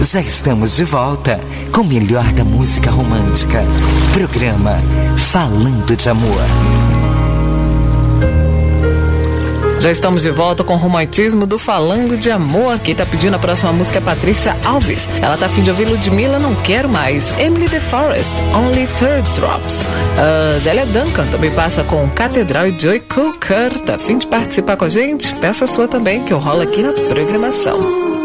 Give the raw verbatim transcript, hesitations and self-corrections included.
Já estamos de volta com o melhor da música romântica. Programa Falando de Amor. Já estamos de volta com o romantismo do Falando de Amor. Quem tá pedindo a próxima música é Patrícia Alves. Ela tá a fim de ouvir Ludmilla, Não Quero Mais. Emily The Forest, Only Third Drops. Uh, Zélia Duncan também passa com Catedral e Joy Cooker. Tá a fim de participar com a gente? Peça a sua também, que eu rolo aqui na programação.